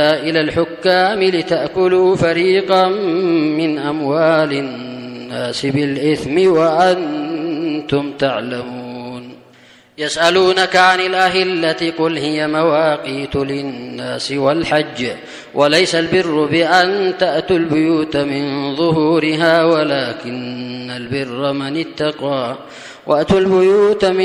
إلى الحكام لتأكلوا فريقا من أموال الناس بالإثم وأنتم تعلمون. يسألونك عن الأهلة قل هي مواقيت للناس والحج وليس البر بأن تأتوا البيوت من ظهورها ولكن البر من اتقى وأتوا البيوت من